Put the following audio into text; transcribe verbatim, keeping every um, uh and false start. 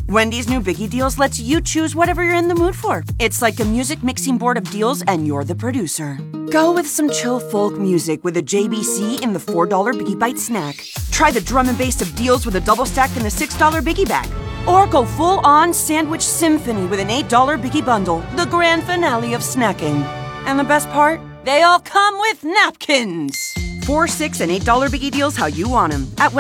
Wendy's new Biggie Deals lets you choose whatever you're in the mood for. It's like a music mixing board of deals, and you're the producer. Go with some chill folk music with a J B C in the four dollar Biggie Bite snack. Try the drum and bass of deals with a double stack in the six dollar Biggie Bag. Or go full-on sandwich symphony with an eight dollar Biggie Bundle, the grand finale of snacking. And the best part? They all come with napkins. Four, six, and eight dollar Biggie Deals how you want them. At